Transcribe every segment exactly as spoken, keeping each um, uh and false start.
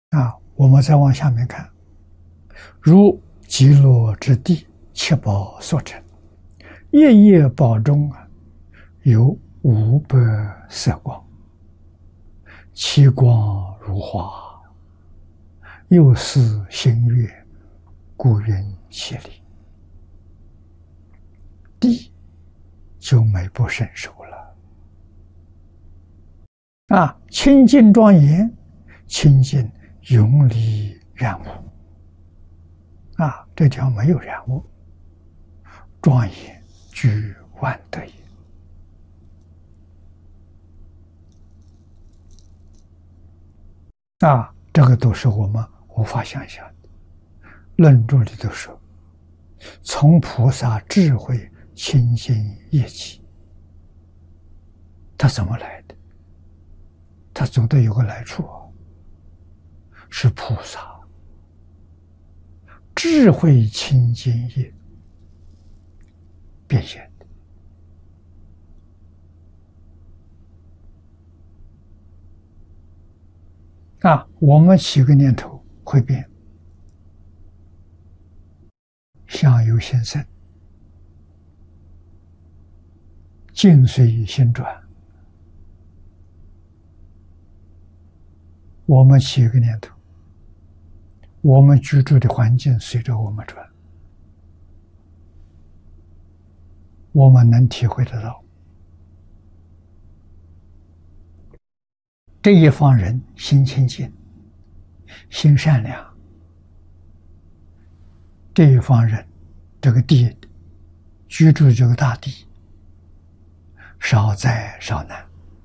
啊，我们再往下面看，如极乐之地，七宝所成，夜夜宝中啊，有五百色光，其光如花，又似新月，故云其里。地就美不胜收了啊！清净庄严，清净永离染污啊！这条没有染污，庄严具万德也啊！这个都是我们无法想象的。论著里头说，从菩萨智慧清净业起，他怎么来的？他总得有个来处啊，是菩萨智慧清净业变现的啊！我们起个念头会变，相由心生，境随心转。我们起一个念头，我们居住的环境随着我们转，我们能体会得到。这一方人心清净，心善良，这一方人这个地居住这个大地少灾少难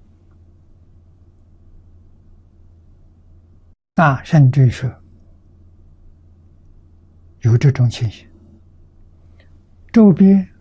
啊，甚至说有这种情形，周边